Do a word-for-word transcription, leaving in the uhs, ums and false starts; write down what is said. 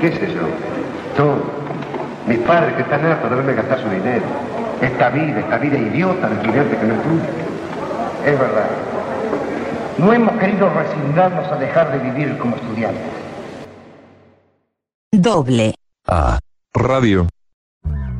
¿Qué sé yo? Tú, mis padres que están hartos de verme gastar su dinero. Esta vida, esta vida idiota de estudiante que no es tuya. Es verdad. No hemos querido resignarnos a dejar de vivir como estudiantes. Doble A. Radio.